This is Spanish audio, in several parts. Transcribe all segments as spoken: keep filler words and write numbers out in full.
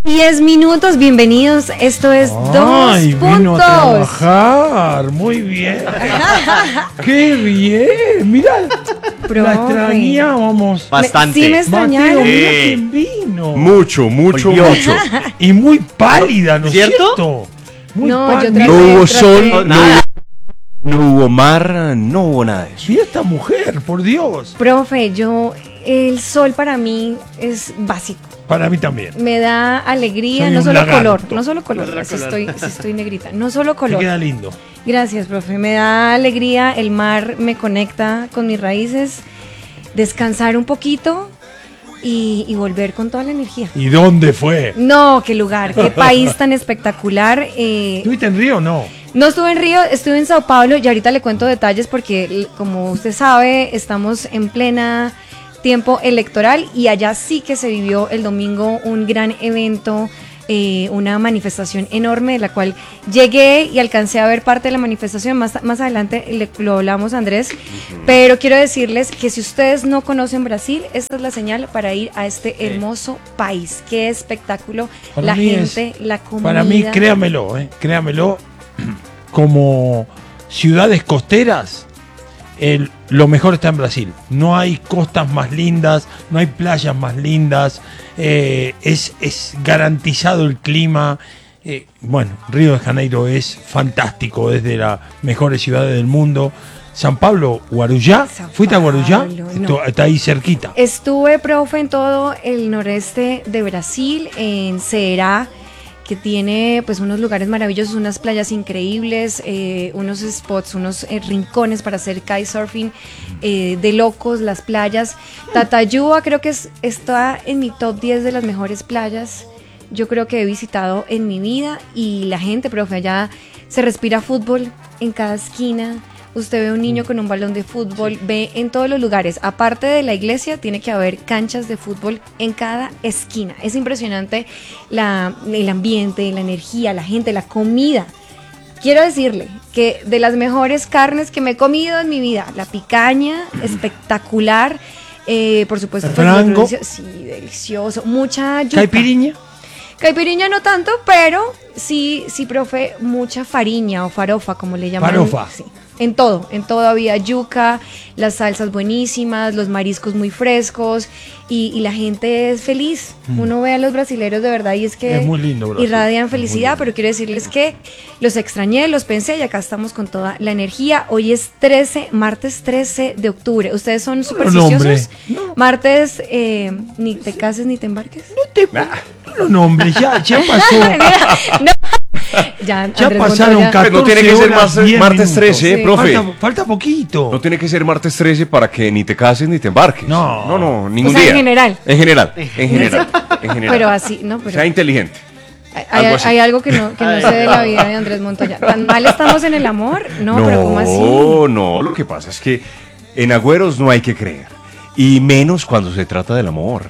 diez minutos, bienvenidos. Esto es Ay, Dos Puntos. Vino a trabajar, muy bien. ¡Qué bien! Mirá, Profe. la extrañábamos. Bastante. Me- sí me extrañaron. Mateo, mira Eh. quién vino. Mucho, mucho, Volvió. mucho. Y muy pálida, ¿no es ¿Cierto? cierto? Muy No, yo pálida. traté- No hubo traté- sol, no Nada. hubo, no hubo mar, no hubo nada de eso. Y esta mujer, por Dios. Profe, yo, el sol para mí es básico. Para mí también. Me da alegría, Soy no un solo lagarto. color, no solo color, No solo así color. estoy, así estoy negrita, no solo Te color. queda lindo. Gracias, profe, me da alegría, el mar me conecta con mis raíces, descansar un poquito y, y volver con toda la energía. ¿Y dónde fue? No, qué lugar, qué país tan espectacular. eh, ¿Estuviste en Río o no? No estuve en Río, estuve en Sao Paulo y ahorita le cuento detalles porque, l- como usted sabe, estamos en plena tiempo electoral y allá sí que se vivió el domingo un gran evento, eh, una manifestación enorme de la cual llegué y alcancé a ver parte de la manifestación. Más, más adelante le- lo hablamos, Andrés, pero quiero decirles que si ustedes no conocen Brasil, esta es la señal para ir a este hermoso país. Qué espectáculo, Para la mí es- gente, la comida. Para mí, créamelo, eh, créamelo, como ciudades costeras, el- lo mejor está en Brasil. No hay costas más lindas, no hay playas más lindas, eh, es, es garantizado el clima. eh, bueno, Río de Janeiro es fantástico, es de las mejores ciudades del mundo. San Pablo, Guarujá, Sao ¿fuiste a Guarujá? Paulo, no. Esto- está ahí cerquita. Estuve, profe, en todo el noreste de Brasil, en Ceará, que tiene pues unos lugares maravillosos, unas playas increíbles, eh, unos spots, unos eh, rincones para hacer kitesurfing eh, de locos, las playas. Tatayúa creo que es, está en mi top diez de las mejores playas. Yo creo que he visitado en mi vida y la gente, profe, allá se respira fútbol en cada esquina. Usted ve un niño con un balón de fútbol, ve en todos los lugares. Aparte de la iglesia, tiene que haber canchas de fútbol en cada esquina. Es impresionante la, el ambiente, la energía, la gente, la comida. Quiero decirle que de las mejores carnes que me he comido en mi vida, la picaña, espectacular. Eh, por supuesto, ¿El pues, lo frango? delicio- sí, delicioso. Mucha yuca. ¿Caipiriña? Caipiriña no tanto, pero sí, sí, profe, mucha fariña o farofa, como le llaman. Farofa. Sí, en todo, en todo había yuca, las salsas buenísimas, los mariscos muy frescos y, y la gente es feliz. Uno ve a los brasileros de verdad y es que Es muy lindo Brasil. irradian Es muy felicidad, lindo. pero quiero decirles que los extrañé, los pensé y acá estamos con toda la energía. Hoy es trece, martes trece de octubre. ¿Ustedes son supersticiosos? nombre. No. Martes, eh, ni te cases ni te embarques. No te... No, no, hombre, ya, ya pasó. No. Ya, Ya Andrés pasaron Montoya. catorce No tiene que ser horas, más- diez martes minutos. trece, Sí. profe. Falta, falta poquito. No tiene que ser martes trece para que ni te cases ni te embarques. No. no, no ningún O sea, día. en general. En general, en general, en general. Pero así, no, pero Sea inteligente. hay, algo así. hay algo que no, que no sé de la vida de Andrés Montoya. ¿Tan mal estamos en el amor? No, no, pero ¿cómo así? no. Lo que pasa es que en agüeros no hay que creer. Y menos cuando se trata del amor.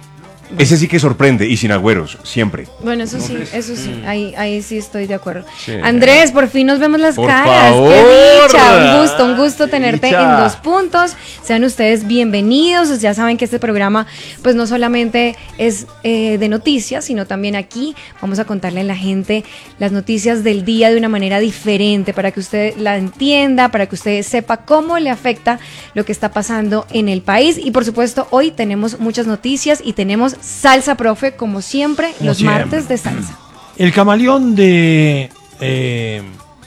Ese sí que sorprende y sin agüeros, siempre. Bueno, eso sí, eso sí, ahí, ahí sí estoy de acuerdo. Sí. Andrés, por fin nos vemos las Por caras. favor. ¡Qué dicha! Un gusto, un gusto tenerte Dicha. en Dos Puntos. Sean ustedes bienvenidos. Ya saben que este programa, pues no solamente es eh, de noticias, sino también aquí vamos a contarle a la gente las noticias del día de una manera diferente, para que usted la entienda, para que usted sepa cómo le afecta lo que está pasando en el país. Y por supuesto, hoy tenemos muchas noticias y tenemos salsa, profe, como siempre, Como los siempre. martes de salsa. El camaleón de eh,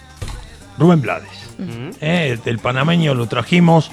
Rubén Blades. Eh, el panameño lo trajimos.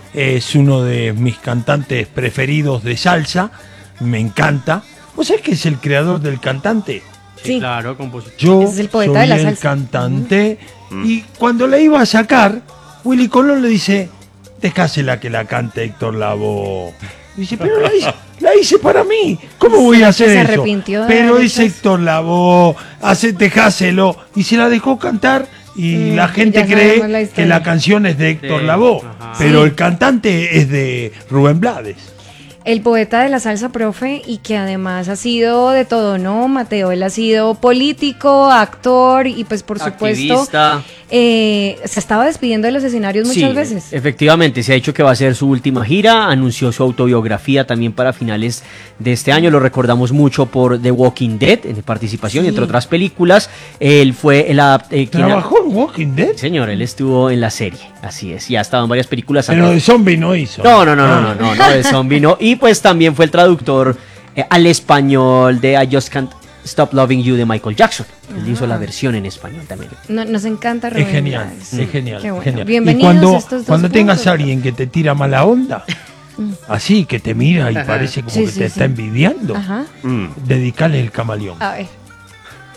Es uno de mis cantantes preferidos de salsa. Me encanta. ¿Vos sabés que es el creador del cantante? Sí. Claro, compositor. Yo Es el poeta soy de la el salsa. cantante. Y cuando la iba a sacar, Willy Colón le dice: dejásela que la cante Héctor Lavoe. Dice, pero la hice, la hice para mí. ¿Cómo voy a hacer se eso? arrepintió de Pero haber es hecho eso. Héctor Lavoe, hace, dejáselo. Y se la dejó cantar y Mm, la gente ya cree sabemos la que historia. la canción es de Héctor Sí, Lavoe. ajá. Pero Sí. el cantante es de Rubén Blades. El poeta de la salsa, profe, y que además ha sido de todo, ¿no, Mateo? Él ha sido político, actor y pues por supuesto Activista. eh, se estaba despidiendo de los escenarios muchas Sí, veces. efectivamente, se ha dicho que va a ser su última gira, anunció su autobiografía también para finales de este año, lo recordamos mucho por The Walking Dead, en participación, Sí. entre otras películas. Él fue el adap- eh, quien- ¿Trabajó en Walking Dead? Señor, él estuvo en la serie, así es, y ha estado en varias películas. Pero de antes. zombie no hizo. No, no, no, no, no, Ah. no, no, de zombie no. Y pues también fue el traductor eh, al español de I Just Can't Stop Loving You de Michael Jackson. Él hizo la versión en español también. No- nos encanta Es Rubén genial, Blades. es genial, Qué bueno. genial. Bienvenidos y cuando, a estos dos cuando tengas puntos. a alguien que te tira mala onda, así que te mira y parece como Sí, que sí, te sí. está envidiando, Ajá. Mm. dedicale el camaleón. A ver.